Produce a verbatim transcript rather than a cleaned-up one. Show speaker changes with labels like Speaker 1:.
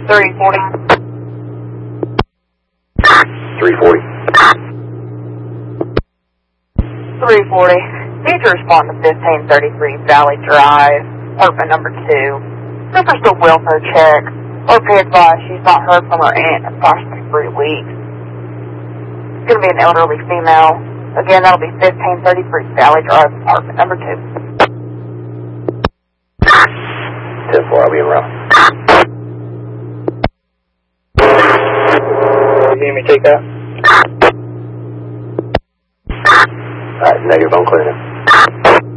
Speaker 1: three forty.
Speaker 2: three forty.
Speaker 1: three forty. Need to respond to fifteen thirty-three Valley Drive, apartment number two. This is a welfare check. Or pay advice she's not heard from her aunt in approximately three weeks. It's going to be an elderly female. Again, that'll be fifteen thirty-three Valley Drive, apartment number two.
Speaker 2: ten four, I'll be around.
Speaker 3: You hear me take that?
Speaker 2: Alright, negative, I'm clearing it.